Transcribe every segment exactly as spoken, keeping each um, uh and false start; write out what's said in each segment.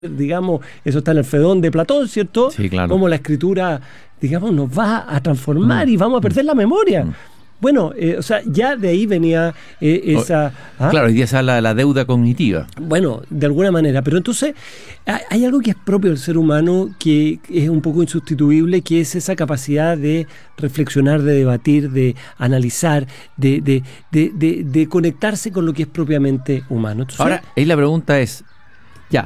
digamos, eso está en el Fedón de Platón, ¿cierto? Sí, claro. Cómo la escritura, digamos, nos va a transformar mm. y vamos a perder la memoria. Mm. Bueno, eh, o sea, ya de ahí venía eh, esa... ¿ah? Claro, hoy día se habla de la deuda cognitiva. Bueno, de alguna manera, pero entonces hay, hay algo que es propio del ser humano que es un poco insustituible, que es esa capacidad de reflexionar, de debatir, de analizar, de, de, de, de, de conectarse con lo que es propiamente humano. Entonces, ahora, ahí la pregunta es, ya,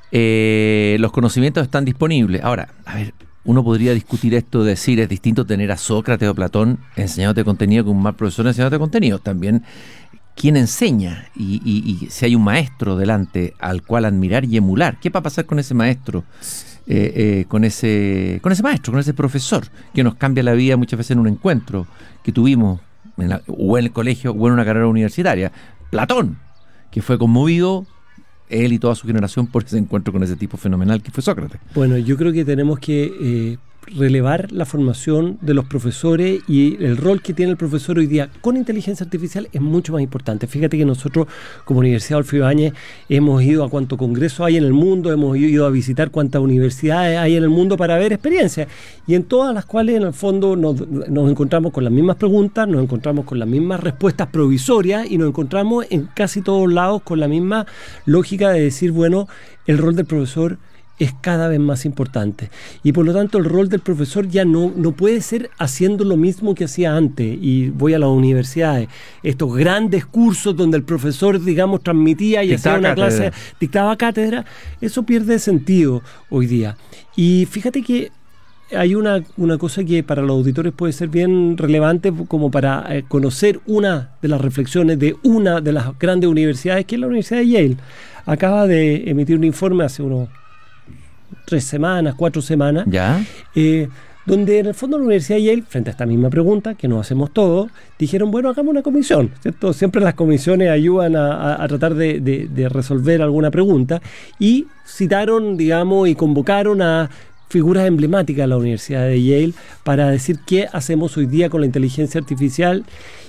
eh, los conocimientos están disponibles. Ahora, a ver... Uno podría discutir esto, decir, es distinto tener a Sócrates o Platón enseñándote contenido que un mal profesor enseñándote contenido. También, ¿quién enseña? Y, y, y si hay un maestro delante al cual admirar y emular, ¿qué va a pasar con ese maestro? Eh, eh, con ese con ese maestro, con ese profesor, que nos cambia la vida muchas veces en un encuentro que tuvimos, en la, o en el colegio, o en una carrera universitaria. Platón, que fue conmovido... él y toda su generación por ese encuentro con ese tipo fenomenal que fue Sócrates. Bueno, yo creo que tenemos que eh, relevar la formación de los profesores y el rol que tiene el profesor hoy día con inteligencia artificial es mucho más importante. Fíjate que nosotros como Universidad Adolfo Ibáñez hemos ido a cuánto congreso hay en el mundo, hemos ido a visitar cuántas universidades hay en el mundo para ver experiencias y en todas las cuales en el fondo nos, nos encontramos con las mismas preguntas, nos encontramos con las mismas respuestas provisorias y nos encontramos en casi todos lados con la misma lógica de decir, bueno, el rol del profesor es cada vez más importante y por lo tanto el rol del profesor ya no, no puede ser haciendo lo mismo que hacía antes. Y voy a las universidades, estos grandes cursos donde el profesor, digamos, transmitía y dictaba hacía una cátedra. clase, dictaba cátedra, eso pierde sentido hoy día. Y fíjate que hay una, una cosa que para los auditores puede ser bien relevante como para eh, conocer una de las reflexiones de una de las grandes universidades, que es la Universidad de Yale. Acaba de emitir un informe hace unos tres semanas, cuatro semanas, ¿ya? Eh, donde en el fondo la Universidad de Yale, frente a esta misma pregunta, que nos hacemos todos, dijeron, bueno, hagamos una comisión, ¿cierto? Siempre las comisiones ayudan a, a, a tratar de, de, de resolver alguna pregunta, y citaron, digamos, y convocaron a figuras emblemáticas de la Universidad de Yale para decir qué hacemos hoy día con la inteligencia artificial.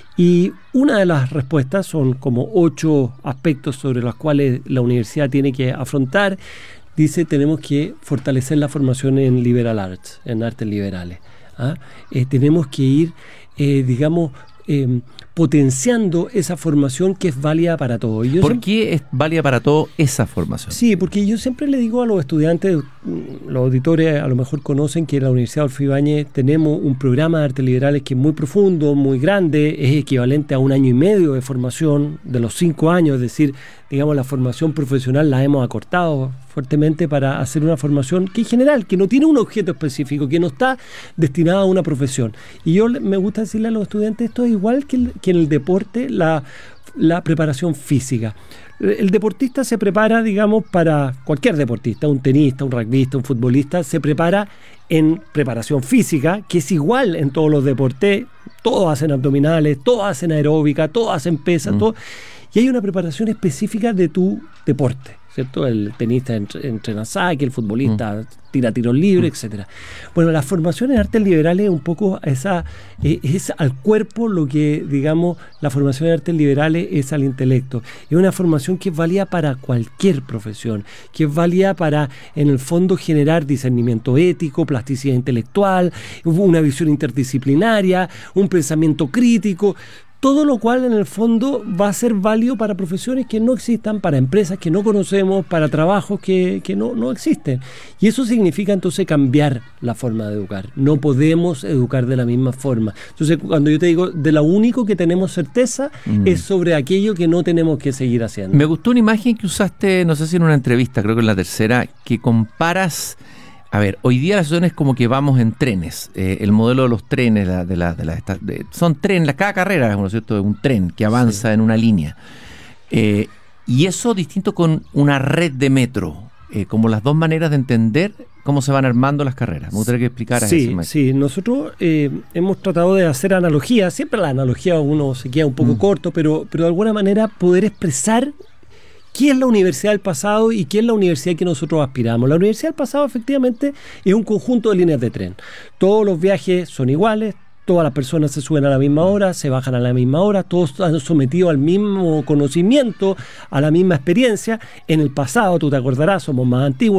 Y una de las respuestas son como ocho aspectos sobre los cuales la universidad tiene que afrontar. Dice, tenemos que fortalecer la formación en liberal arts, en artes liberales. ¿ah? Eh, tenemos que ir, eh, digamos, eh, potenciando esa formación que es válida para todos. ¿Por siempre, qué es válida para todos esa formación? Sí, porque yo siempre le digo a los estudiantes, los auditores a lo mejor conocen que en la Universidad Adolfo Ibáñez tenemos un programa de artes liberales que es muy profundo, muy grande, es equivalente a un año y medio de formación, de los cinco años, es decir, digamos, la formación profesional la hemos acortado fuertemente para hacer una formación que es general, que no tiene un objeto específico, que no está destinada a una profesión. Y yo me gusta decirle a los estudiantes, esto es igual que, el, que en el deporte, la, la preparación física. El deportista se prepara, digamos, para cualquier deportista, un tenista, un rugbyista, un futbolista, se prepara en preparación física, que es igual en todos los deportes, todos hacen abdominales, todos hacen aeróbica, todos hacen pesas, mm. todo, y hay una preparación específica de tu deporte, ¿cierto? El tenista entrena saque, el futbolista mm. tira tiros libres, mm. etcétera. Bueno, la formación en artes liberales es un poco esa, eh, es al cuerpo lo que, digamos, la formación en artes liberales es al intelecto. Es una formación que es válida para cualquier profesión, que es válida para, en el fondo, generar discernimiento ético, plasticidad intelectual, una visión interdisciplinaria, un pensamiento crítico. Todo lo cual en el fondo va a ser válido para profesiones que no existan, para empresas que no conocemos, para trabajos que, que no, no existen. Y eso significa entonces cambiar la forma de educar. No podemos educar de la misma forma. Entonces cuando yo te digo, de lo único que tenemos certeza mm. es sobre aquello que no tenemos que seguir haciendo. Me gustó una imagen que usaste, no sé si en una entrevista, creo que en la tercera, que comparas... A ver, hoy día la situación es como que vamos en trenes. Eh, el modelo de los trenes, la, de la, de la, de, son trenes, cada carrera ¿no es cierto? Es un tren que avanza sí. en una línea. Eh, y eso distinto con una red de metro, eh, como las dos maneras de entender cómo se van armando las carreras. Me gustaría que explicaras sí, eso. Sí, nosotros eh, hemos tratado de hacer analogías. Siempre la analogía uno se queda un poco mm. corto, pero, pero de alguna manera poder expresar ¿qué es la universidad del pasado y qué es la universidad que nosotros aspiramos? La universidad del pasado efectivamente es un conjunto de líneas de tren. Todos los viajes son iguales, todas las personas se suben a la misma hora, se bajan a la misma hora, todos están sometidos al mismo conocimiento, a la misma experiencia. En el pasado, tú te acordarás, somos más antiguos,